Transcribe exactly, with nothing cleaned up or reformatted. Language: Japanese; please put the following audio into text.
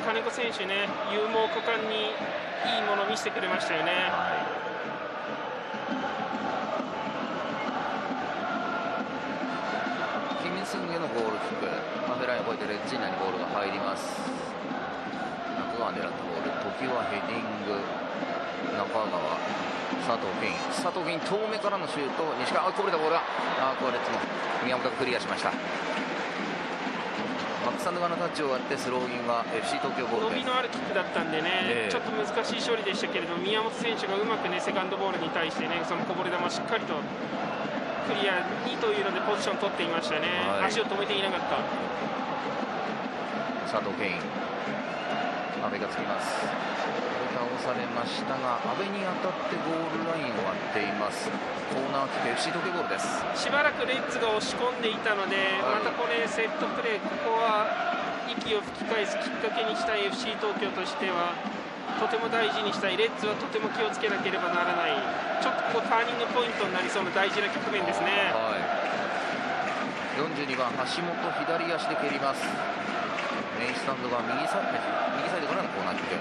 金子選手ね、勇猛果敢にいいものを見せてくれましたよね。はい 、キム・スンゲのゴールキック、ハーフラインを越えてレッジーナにボールが入ります。中川狙ったボール、時はヘディング、中川、佐藤健、佐藤健遠目からのシュート、西川、あこぼれたボールが、あこれ宮本がクリアしました。マックス・アンドガのタッチを割ってスローインは エフシー 東京ボールで伸びのあるキックだったんでね、えー、ちょっと難しい処理でしたけれども、宮本選手がうまくねセカンドボールに対してね、そのこぼれ球しっかりとクリアにというのでポジション取っていましたね。はい、足を止めていなかった。 佐藤健、阿部がつきます。倒されましたが、阿部に当たってゴールラインを割っています。コーナーキック エフシー 東京ボールです。 しばらくレッズが押し込んでいたので、はい、またこれセットプレー、ここは息を吹き返すきっかけにしたい エフシー 東京としてはとても大事にしたい。レッズはとても気をつけなければならない、ちょっとここターニングポイントになりそうな大事な局面ですね。 はい、よんじゅうにばん橋本、左足で蹴ります。メインスタンドが右サイド、右サイドからのコーナーキック。